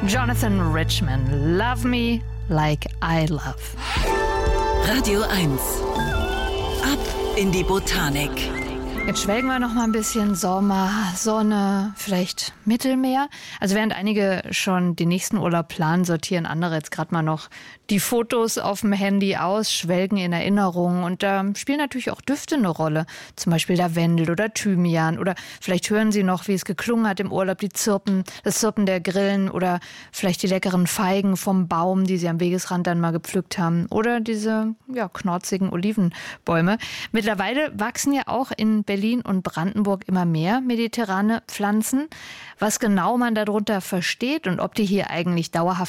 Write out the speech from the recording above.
Jonathan Richman, Love Me Like I Love. Radio 1. Ab in die Botanik. Jetzt schwelgen wir noch mal ein bisschen Sommer, Sonne, vielleicht Mittelmeer. Also während einige schon den nächsten Urlaub planen, sortieren andere jetzt gerade mal noch die Fotos auf dem Handy aus, schwelgen in Erinnerungen. Und da spielen natürlich auch Düfte eine Rolle. Zum Beispiel Lavendel oder Thymian. Oder vielleicht hören Sie noch, wie es geklungen hat im Urlaub, das Zirpen der Grillen oder vielleicht die leckeren Feigen vom Baum, die Sie am Wegesrand dann mal gepflückt haben. Oder diese knorzigen Olivenbäume. Mittlerweile wachsen ja auch in Berlin und Brandenburg immer mehr mediterrane Pflanzen. Was genau man darunter versteht und ob die hier eigentlich dauerhaft